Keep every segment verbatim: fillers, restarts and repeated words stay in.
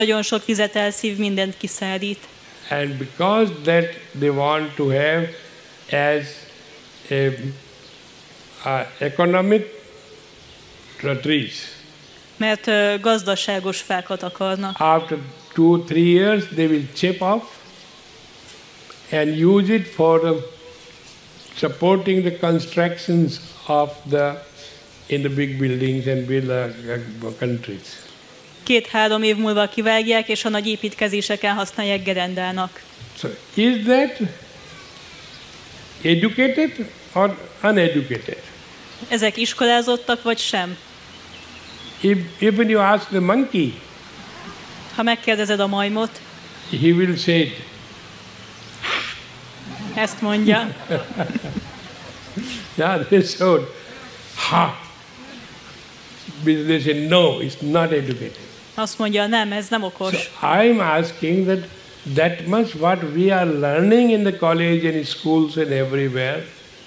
Nagyon sok vizet elszív, mindent kiszárít. And because that they want to have as a, a economic trees. Mert uh, gazdaságos fákat akarnak. After two, three years they will chip off and use it for the supporting the constructions of the in the big buildings and build the uh, countries. Két-három év múlva kivágják, és a nagy építkezéseken használják gerendának. So is that educated or uneducated? Ezek iskolázottak, vagy sem? If, even you ask the monkey, ha megkérdezed a majmot, he will say it. Ezt mondja. Yeah, they showed. Ha. They say no, it's not educated. Azt mondja, nem, ez nem okos. So I'm asking that that much what we are learning in the college and schools and everywhere,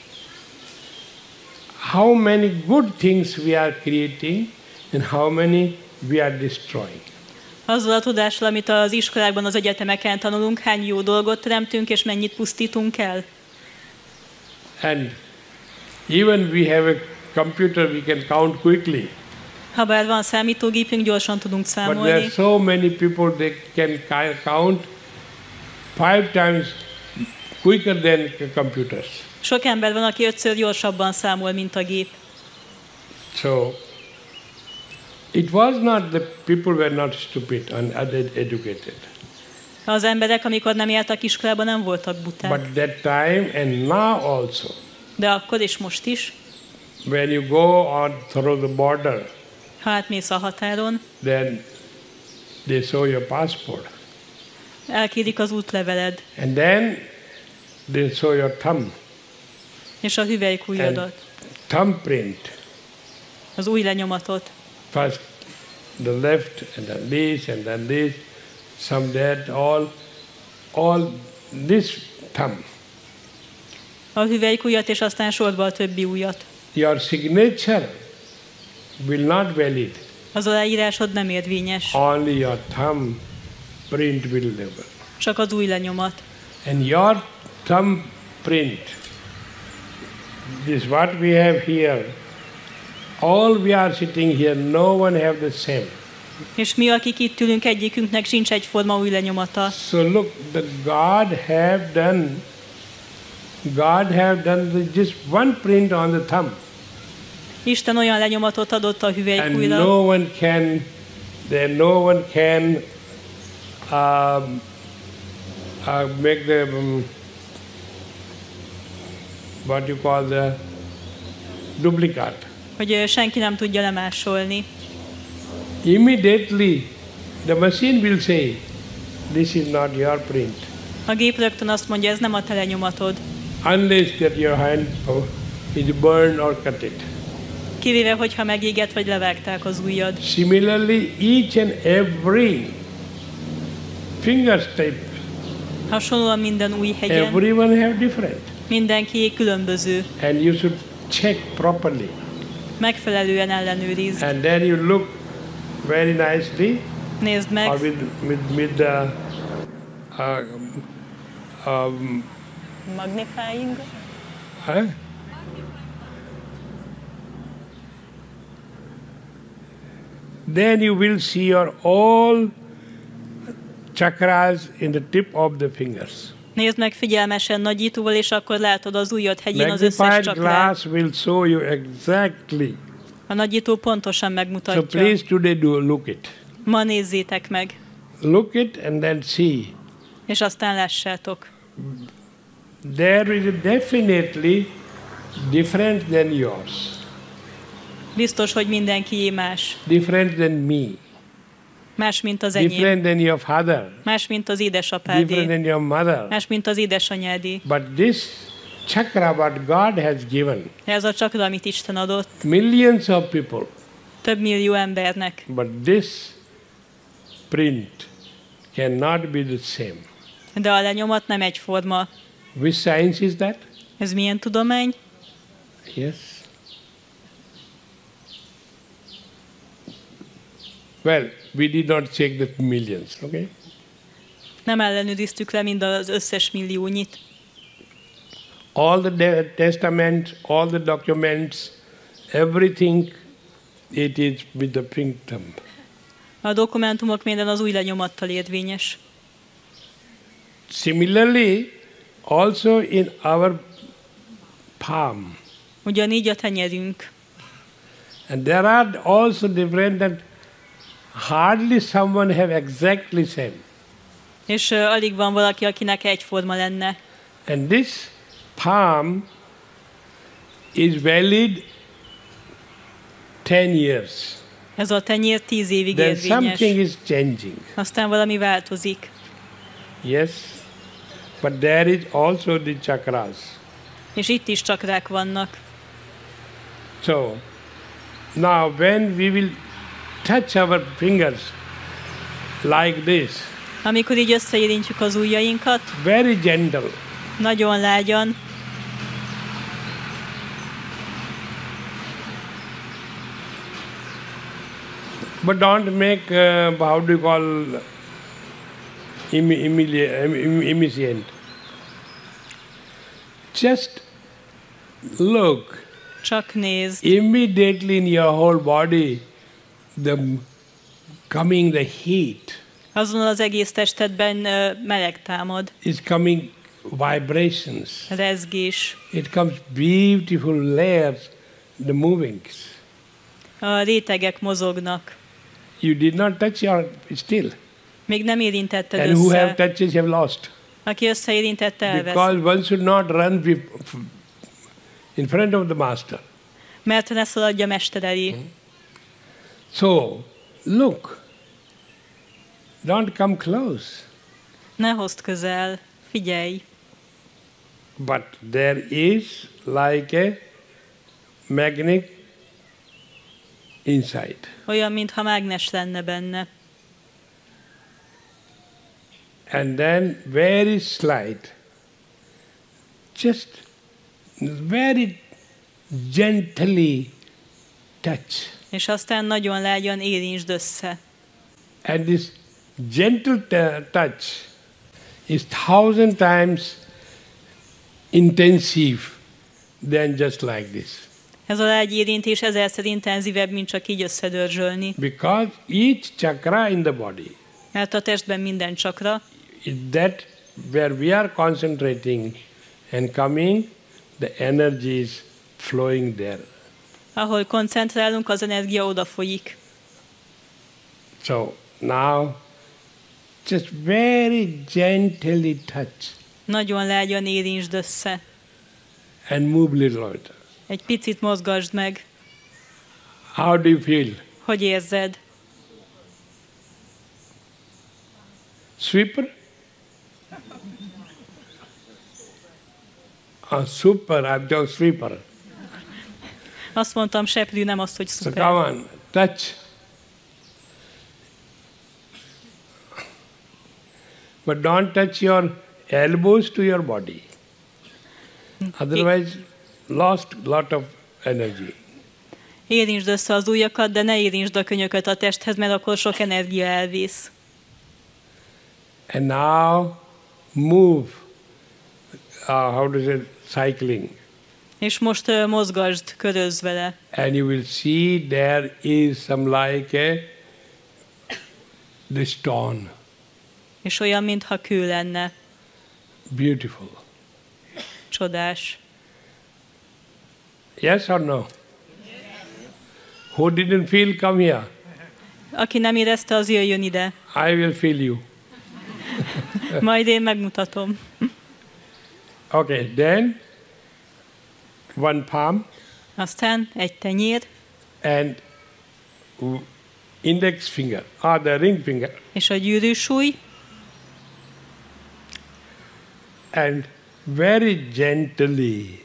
how many good things we are creating and how many we are destroying. Azzal a tudással, amit az iskolákban, az egyetemeken tanulunk, hány jó dolgot teremtünk, és mennyit pusztítunk el? And even we have a computer, we can count quickly. Habár van számítógépünk, gyorsan tudunk számolni. But there are so many people they can count five times quicker than computers. Sok ember van, aki ötször gyorsabban számol, mint a gép. So it was not the people were not stupid and uneducated. Az emberek, amikor nem jártak iskolába, nem voltak buták. But that time and now also. De akkor és most is. When you go on through the border, ha átmész a határon, then they show your passport. Elkérik az útleveled. And then they show your thumb. És a hüvelykujjadat. Thumbprint. Az új lenyomatot. First the left and then this and then this, some that, all, all this thumb. A hüvelykujjat, és aztán sorba a többi ujjat. Your signature will not valid. Az aláírásod nem érvényes. Only your thumb print will live. Csak az új lenyomat. And your thumb print, this what we have here, all we are sitting here, no one have the same. És mi, akik itt ülünk, egyikünknek sincs egyforma új lenyomata. So look, the God have done, God have done the, just one print on the thumb. Isten olyan lenyomatot adott a hüvelykujjra. And no one can, there no one can um, uh, make the um, what you call the duplicate. Hogy senki nem tudja lemásolni. Immediately the machine will say, this is not your print. A gép rögtön azt mondja, ez nem a te lenyomatod. Unless that your hand is burned or cut it. Kivéve, hogyha megégett vagy levágták az ujjad. Similarly, each and every finger tip, hasonlóan minden új hegyen, everyone have different. Mindenki különböző. And you should check properly. Megfelelően ellenőrizd. And then you look very nicely. Nézd meg. Or with, with, with the uh, um, magnifying. Huh? Then you will see your all chakras in the tip of the fingers. Nézd meg figyelmesen nagyítóval, és akkor látod az ujjad hegyén az összes Magnified csakrát. glass will show you exactly. A nagyító pontosan megmutatja. So please today do look it. Ma nézzétek meg. Look it and then see. És aztán lássátok. There is definitely different than yours. Biztos, hogy mindenkié más. Different than me. Más, mint az enyém. Different than your father. Más, mint az édesapádé. Different than your mother. Más, mint az édesanyádé. But this chakra what God has given. Ez a csakra, amit Isten adott. Millions of people. Több millió embernek. But this print cannot be the same. De a lenyomat nem egyforma. Which science is that? Ez milyen tudomány? Yes. Well, we did not check the millions, okay? Nem ellenőriztük le mind az összes milliónyit. All the de- testaments, all the documents, everything, it is with the pink thumb. A dokumentumok minden az új lenyomattal érvényes. Similarly, also in our palm. Ugyanígy a tenyerünk. And there are also different that hardly someone have exactly same. És uh, alig van valaki, akinek egyforma lenne. And this palm is valid ten years. Ez a tenyér tíz évig Then érvényes. something is changing. Aztán valami változik. Yes, but there is also the chakras. És itt is csakrák vannak. So, now when we will touch our fingers like this, Amikor így összeérintjük az ujjainkat, very gentle, nagyon lágyan, but don't make, uh, how do you call, immiscient. Just look. csak nézd. Immediately in your whole body, the coming the heat Azonnal az egész testedben ö, meleg támad, is coming vibrations. rezgés. It comes beautiful layers, the movings. A rétegek mozognak. You did not touch your still. Még nem érintetted And who have össze. touches have lost. Aki összeérintette, elvesz. Because one should not run bef- in front of the master. Mert ne szaladj a mester elé. So, look. Don't come close. Ne hozd közel. Figyelj. But there is like a magnet inside. Olyan, mintha mágnes lenne benne. And then very slight, just very gently touch. És aztán nagyon lágyan érintsd össze. And this gentle t- touch is thousand times intensive than just like this. Ez a lágy érintés ezerszer intenzívebb, mint csak így összedörzsölni. Because each chakra in the body Mert a testben minden csakra, is that where we are concentrating and coming, the energy is flowing there. ahol koncentrálunk, az energia odafolyik. So now, just very gently touch Nagyon lágyan érintsd össze. and move little bit. Egy picit mozgasd meg. How do you feel? Hogy érzed? Sweeper? Ah, super, I'm just sweeper. Azt mondtam, seprű, nem azt, hogy So szuper. come on, touch. But don't touch your elbows to your body. Otherwise, lost lot of energy. Érintsd össze az ujjakat, de ne érintsd a könyököt a testhez, mert akkor sok energia elvész. And now move. Uh, how does it? Cycling. És most uh, mozgasd, körözz vele. And you will see there is some like a the stone. És olyan, mintha kő lenne. Beautiful. Csodás. Yes or no? Who didn't feel, come here. Aki nem érezte, az jöjjön ide. I will feel you. Majd én megmutatom. Okay, then one palm Aztán egy tenyér, and w- index finger, or the ring finger, és a gyűrűsúly, and very gently,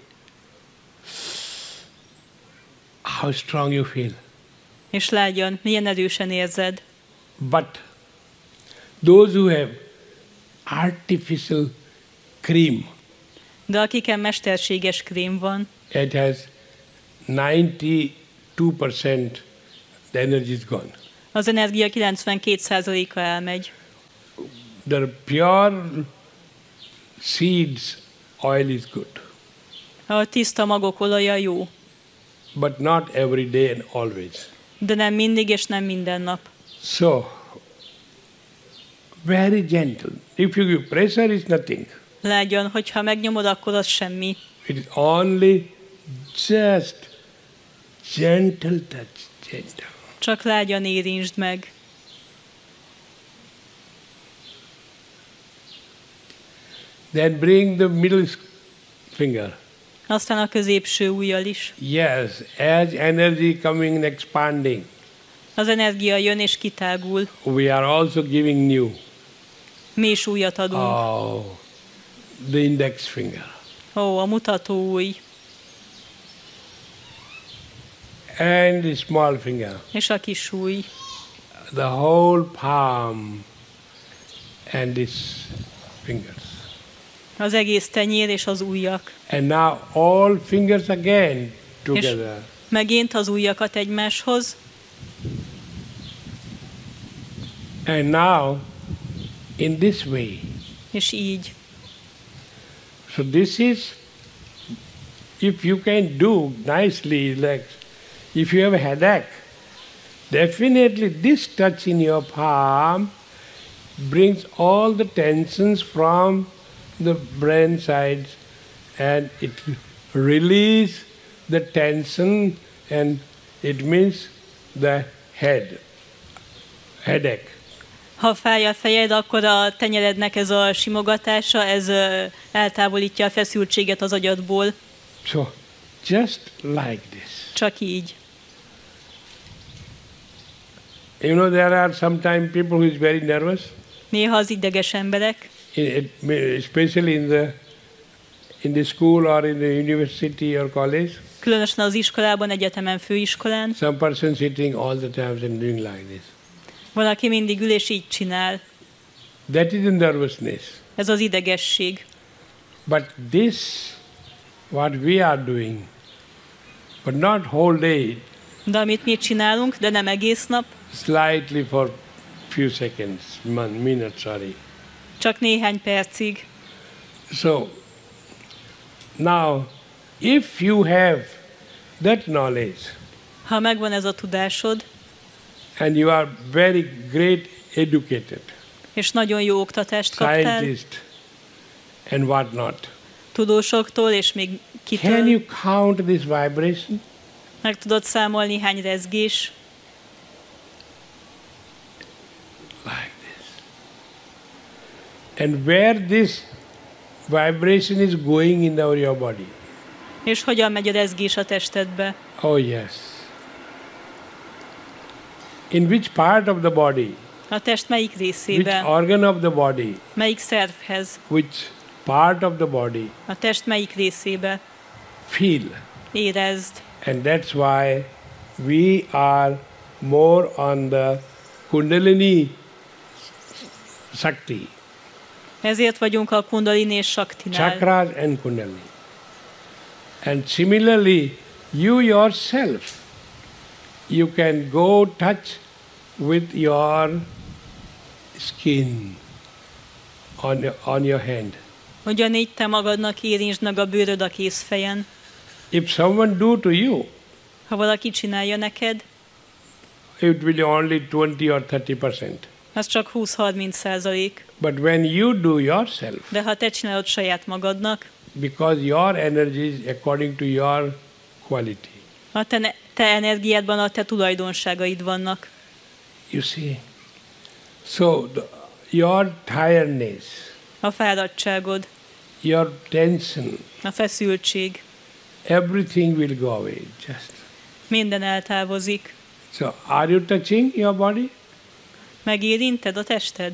how strong you feel. és lágyan, milyen erősen érzed. But those who have artificial cream, De akiken mesterséges krém van, it has ninety-two percent the energy is gone. Az energia kilencvenkét százaléka elmegy. The pure seeds oil is good. A tiszta magok olaja jó, But not every day and always. de nem mindig és nem minden nap. So, very gentle. If you give pressure, it's nothing. Lágyan, hogyha megnyomod, akkor az semmi. It is only just gentle touch, gentle. Csak lágyan érintsd meg. Then bring the middle finger. Aztán a középső ujjal is. Yes, as energy coming and expanding, Az energia jön és kitágul. we are also giving new. Mi is újat adunk. Oh, the index finger. Ó, a mutató ujj And the small finger. és a kis ujj. The whole palm and these fingers. Az egész tenyér és az ujjak. And now all fingers again together. Megint az ujjakat egymáshoz. And now in this way. És így. So this is, if you can do nicely, like if you have a headache, definitely this touch in your palm brings all the tensions from the brain sides and it release the tension and it means the head, headache. Ha fáj a fejed, akkor a tenyerednek ez a simogatása, ez ö, eltávolítja a feszültséget az agyadból. So just like this. Csak így. You know, there are sometimes people who is very nervous, Néha az ideges emberek, in, especially in the in the school or in the university or college. különösen az iskolában, egyetemen, főiskolán. Some person sitting all the time and doing like this. Van, aki mindig ül és így csinál. That is the nervousness. Ez az idegesség. But this, what we are doing, but not whole day, De amit mi csinálunk, de nem egész nap, slightly for few seconds, mon- minutes, sorry. csak néhány percig. So, now, if you have that knowledge, Ha megvan ez a tudásod, and you are very great educated, és nagyon jó oktatást kaptál, scientist, and what not, tudósoktól, és még can kitől, you count this vibration? meg tudod számolni, hány rezgés, Like this. And where this vibration is going in our your body. és hogyan megy a rezgés a testedbe. Oh yes. In which part of the body, A test melyik which részébe, organ of the body, melyik szervhez, which part of the body, a test melyik részébe. feel. Érezd. And that's why we are more on the Kundalini Shakti, Ezért vagyunk a Kundalini és Saktinál. chakras and Kundalini. And similarly, you yourself, you can go touch with your skin on your, on your hand. Ugyanígy te magadnak érintsd meg a bőröd a kézfejen. If someone do to you, Ha valaki csinálja neked, it will be only twenty or thirty percent. az csak húsz-harminc százalék. But when you do yourself, De ha te csinálod saját magadnak, because your energy is according to your quality. a te, ne- te energiádban a te tulajdonságaid vannak. You see? So the, your tiredness, A fáradtságod, your tension, a feszültség, everything will go away. Just minden eltávozik. so. Are you touching your body? Megérinted a tested?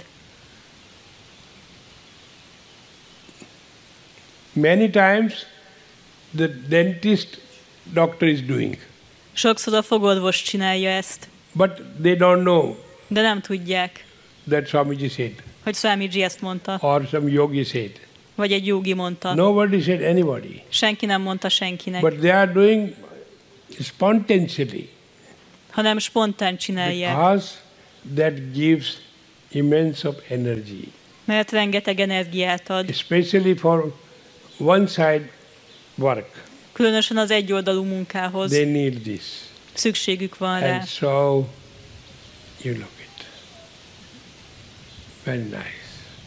Many times, the dentist doctor is doing, Sokszor a fogorvos csinálja ezt, but they don't know de nem tudják, that Swamiji said, hogy Swamiji ezt mondta, or some yogi said. vagy egy jogi mondta. Nobody said anybody, Senki nem mondta senkinek, but they are doing spontaneously hanem spontán csinálják. because that gives immense of energy. Mert rengeteg energiát ad. Especially for one side work. Különösen az egyoldalú munkához. They need this. Szükségük van rá. And so you look it. Very nice.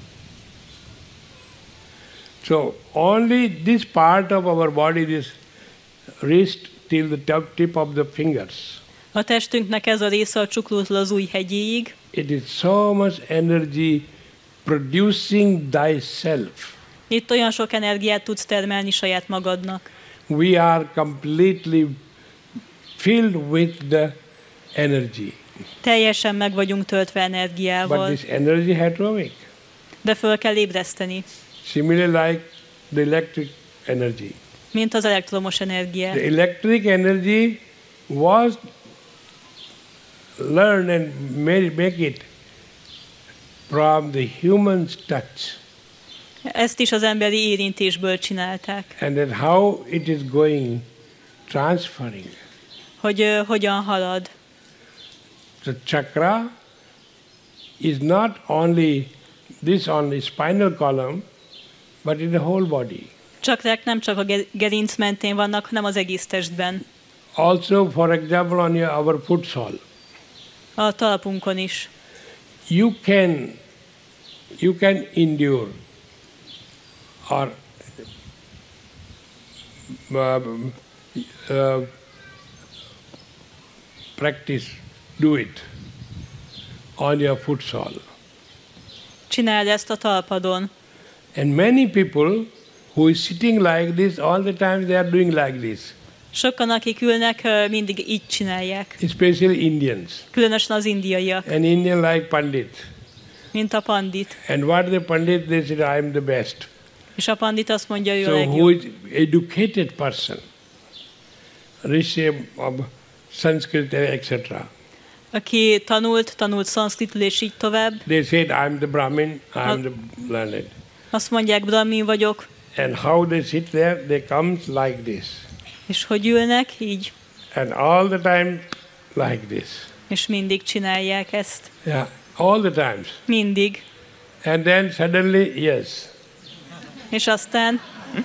So only this part of our body, this wrist till the top tip of the fingers. A testünknek ez a része a csuklótól az ujjhegyéig. It is so much energy producing thyself. Itt olyan sok energiát tudsz termelni saját magadnak. We are completely filled with the energy. Teljesen meg vagyunk töltve energiával. But this energy had to awake. De föl kell ébreszteni. Similarly like the electric energy. Mint az elektromos energia. The electric energy was learn and make it from the human's touch. Ezt is az emberi érintésből csinálták. And then how it is going, transferring. Hogy uh, hogyan halad. The chakra is not only this on the spinal column, but in the whole body. Csakrák nem csak a gerinc mentén vannak, hanem az egész testben. Also, for example, on your, our foot sole. A talapunkon is. You can, you can endure or uh, uh, practice, do it on your foot sole. Csináld ezt a talpadon. And many people who is sitting like this all the time, they are doing like this. Sokan, akik ülnek, mindig így csinálják. Especially Indians. Különösen az indiaiak. An Indian like Pandit. Mint a pandit. And what the Pandit, they said, I am the best. És a pandit azt mondja, ő a So legjobb. who is educated person, Rishi of Sanskrit, et cetera. Aki tanult, tanult szanszkritul és így tovább. They said, I am the Brahmin, I am the learned. Azt mondják, brahmin vagyok. And how they sit there, they come like this. És hogy ülnek? Így. And all the time like this. És mindig csinálják ezt. Yeah, all the times. Mindig. And then suddenly, yes. És aztán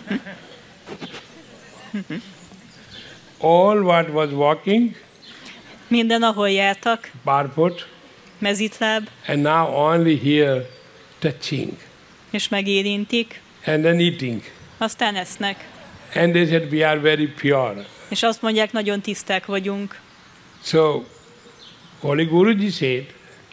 all what was walking, minden, ahol jártak, barefoot, mezitláb, and now only here touching. És megérintik. And then eating. Aztán esznek. And they said, we are very pure. És azt mondják, nagyon tiszták vagyunk. So, Holy Guruji said,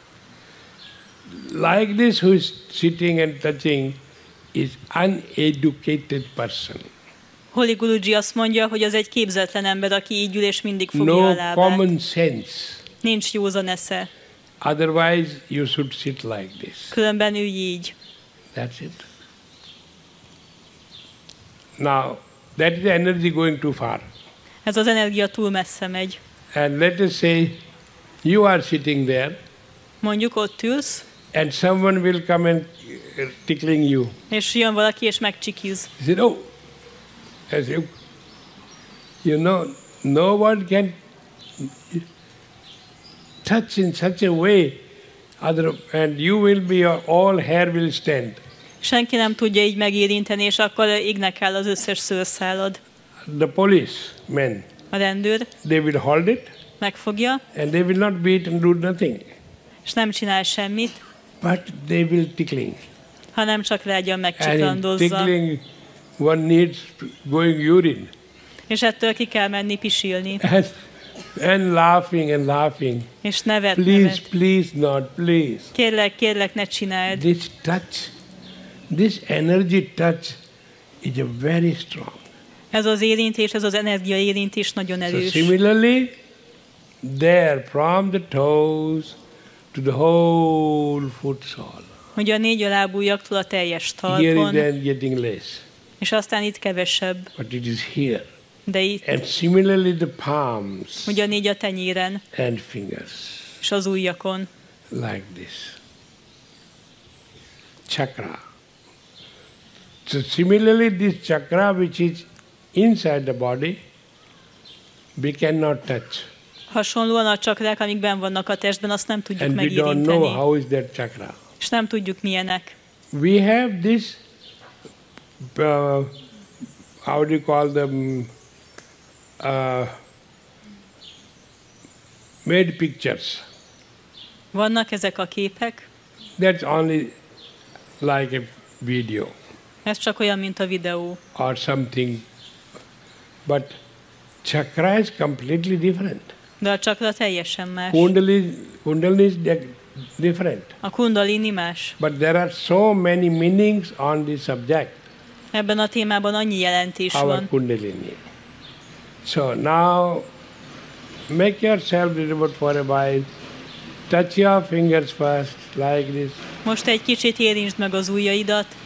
like this who is sitting and touching is uneducated person. Holy Guruji azt mondja, hogy az egy képzetlen ember, aki így ül és mindig fogja No a lábát. common sense. Nincs józan esze. Otherwise you should sit like this. Különben ülj így. That's it. Now, that is the energy going too far. Ez az energia túl messze megy. And let us say you are sitting there. Mondjuk ott ülsz. And someone will come and tickling you. És jön valaki és megcsikiz. He said, oh, as you, you know, no one can touch in such a way, other, and you will be, all hair will stand. Senki nem tudja így megérinteni, és akkor égnek áll az összes szőrszálad. The policemen, A rendőr they will hold it, megfogja, and they will not beat and do nothing. és nem csinál semmit, But they will tickling. hanem csak rágyan And in megcsiklandozza. tickling, one needs going urine. És ettől ki kell menni pisilni. And, and laughing and laughing. És nevet, Please, nevet. please not, please. Kérlek, kérlek, ne csináld. This touch, this energy touch is a very strong. Ez az érintés, ez az energia érintés nagyon So erős. similarly, there from the toes to the whole foot sole. Hogy a négy lábújaktól a teljes Here is talpon, then getting less, és aztán itt kevesebb, but it is here. de itt, And similarly the palms hogy a négy a tenyéren, and fingers, és az ujjakon. like this. Chakra. So similarly this chakra which is inside the body, we cannot touch. Hasonlóan a csakrák, amik benn vannak a testben, azt nem tudjuk And we don't know megérinteni. how is that chakra. És nem tudjuk milyenek. We have this, uh, how do you call them, uh, made pictures. Vannak ezek a képek, That's only like a video ez csak olyan, mint a videó. or something. But chakra is completely different. De a csakra teljesen más. Kundalini, Kundalini is di- different. A kundalini más. But there are so many meanings on this subject, Ebben a témában annyi jelentés our van. Kundalini. So now, make yourself little for a while. Touch your fingers first, like this. Most egy kicsit érintsd meg az ujjaidat,